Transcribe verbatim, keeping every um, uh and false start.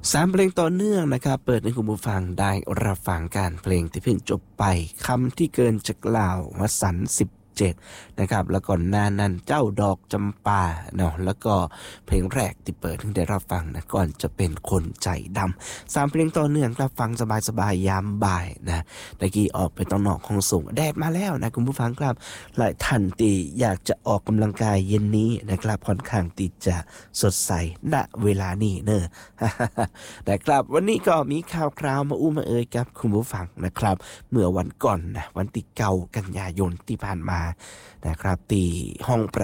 สามเพลงต่อเนื่องนะครับเปิดให้คุณผู้ฟังได้รับฟังการเพลงที่เพิ่งจบไปคำที่เกินจะกล่าววสันต์สิบเจ็ดนะครับแล้วก่อนหน้านั้นเจ้าดอกจำปาเนาะแล้วก็เพลงแรกที่เปิดให้ได้รับฟังนะก่อนจะเป็นคนใจดำสามเพลงต่อเนื่องรับฟังสบายๆยามบ่ายนะตะกี้ออกไปตอนนอกห้องส่งแดดมาแล้วนะคุณผู้ฟังครับหลายท่านที่อยากจะออกกำลังกายเย็นนี้นะครับค่อนข้างที่จะสดใสณเวลานี้เนอะ แต่ครับวันนี้ก็มีข่าวคราวมาอู้มาเอ่ยกับคุณผู้ฟังนะครับเมื่อวันก่อนนะวันที่เก้ากันยายนที่ผ่านมานะครับที่ห้องประ